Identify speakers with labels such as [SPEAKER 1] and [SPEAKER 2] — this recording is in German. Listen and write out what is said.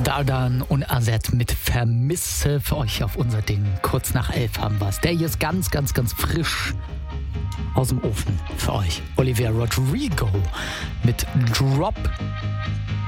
[SPEAKER 1] Dardan und Azad mit Vermisse für euch auf unser Ding. Kurz nach 11 haben wir es. Der hier ist ganz, ganz, ganz frisch aus dem Ofen für euch. Olivia Rodrigo mit Drop.